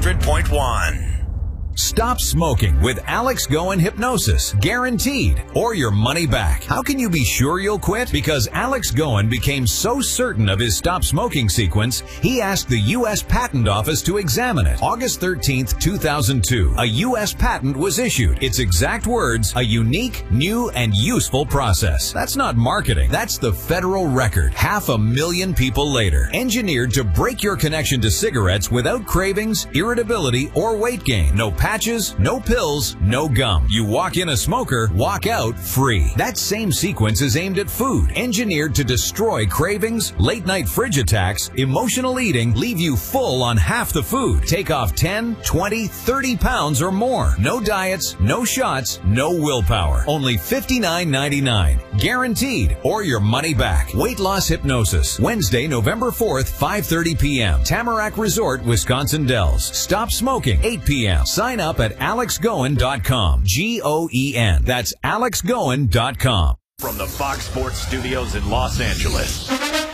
100.1. Stop smoking with Alex Goen Hypnosis, guaranteed, or your money back. How can you be sure you'll quit? Because Alex Goen became so certain of his stop smoking sequence, he asked the U.S. Patent Office to examine it. August 13th, 2002, a U.S. patent was issued. Its exact words, a unique, new, and useful process. That's not marketing. That's the federal record. 500,000 people later. Engineered to break your connection to cigarettes without cravings, irritability, or weight gain. No patches, no pills, no gum. You walk in a smoker, walk out free. That same sequence is aimed at food, engineered to destroy cravings, late night fridge attacks, emotional eating, leave you full on half the food, take off 10, 20, 30 pounds or more. No diets, no shots, no willpower. Only $59.99. Guaranteed, or your money back. Weight loss hypnosis. Wednesday, November 4th, 5:30 p.m. Tamarack Resort, Wisconsin Dells. Stop smoking, 8 p.m. Sign up at alexgoen.com. Goen. That's alexgoen.com. From the Fox Sports Studios in Los Angeles,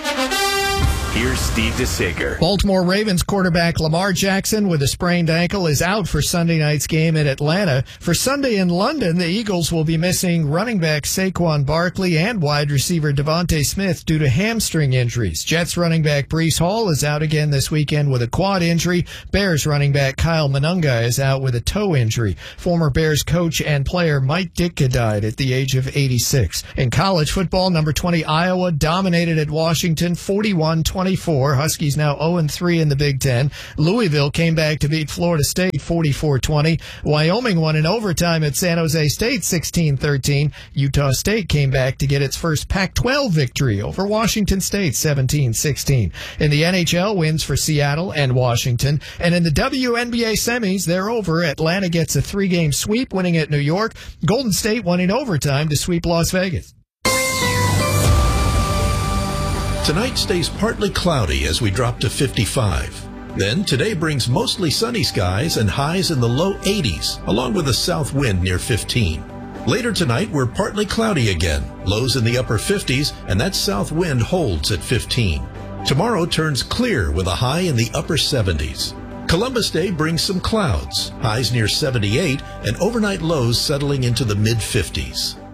here's Steve DeSager. Baltimore Ravens quarterback Lamar Jackson with a sprained ankle is out for Sunday night's game in Atlanta. For Sunday in London, the Eagles will be missing running back Saquon Barkley and wide receiver Devontae Smith due to hamstring injuries. Jets running back Breece Hall is out again this weekend with a quad injury. Bears running back Kyle Monunga is out with a toe injury. Former Bears coach and player Mike Ditka died at the age of 86. In college football, number 20 Iowa dominated at Washington 41-24. Huskies now 0-3 in the Big Ten. Louisville came back to beat Florida State 44-20. Wyoming won in overtime at San Jose State 16-13. Utah State came back to get its first Pac-12 victory over Washington State 17-16. In the NHL, wins for Seattle and Washington. And in the WNBA semis, they're over. Atlanta gets a 3-game sweep, winning at New York. Golden State won in overtime to sweep Las Vegas. Tonight stays partly cloudy as we drop to 55. Then today brings mostly sunny skies and highs in the low 80s, along with a south wind near 15. Later tonight, we're partly cloudy again, lows in the upper 50s, and that south wind holds at 15. Tomorrow turns clear with a high in the upper 70s. Columbus Day brings some clouds, highs near 78, and overnight lows settling into the mid-50s.